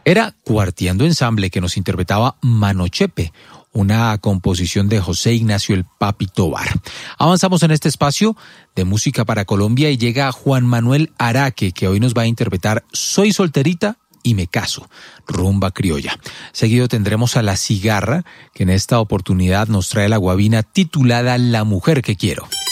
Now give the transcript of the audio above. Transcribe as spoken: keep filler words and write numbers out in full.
Era Cuarteando Ensamble, que nos interpretaba Mano Chepe, una composición de José Ignacio el Papi Tobar. Avanzamos en este espacio de música para Colombia y llega Juan Manuel Araque, que hoy nos va a interpretar Soy solterita y me caso, rumba criolla. Seguido tendremos a La Cigarra, que en esta oportunidad nos trae la guabina titulada La mujer que quiero.